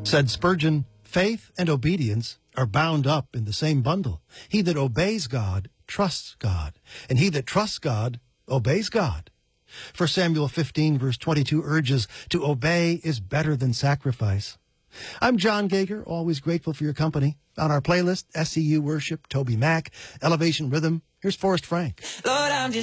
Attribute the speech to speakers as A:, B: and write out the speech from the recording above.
A: Said Spurgeon, faith and obedience are bound up in the same bundle. He that obeys God trusts God, and he that trusts God obeys God. 1 Samuel 15, verse 22 urges, to obey is better than sacrifice. I'm John Gager, always grateful for your company. On our playlist, SCU Worship, Toby Mac, Elevation Rhythm, here's Forrest Frank.
B: Lord, I'm just